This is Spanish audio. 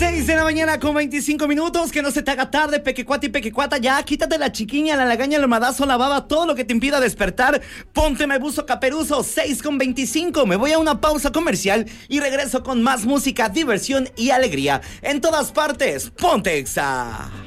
6 de la mañana con 25 minutos. Que no se te haga tarde, pequecuata y pequecuata. Ya, quítate la chiquiña, la lagaña, el madazo, la baba, todo lo que te impida despertar. Ponte me buzo caperuzo. 6 con 25. Me voy a una pausa comercial y regreso con más música, diversión y alegría. En todas partes, ponte Exa.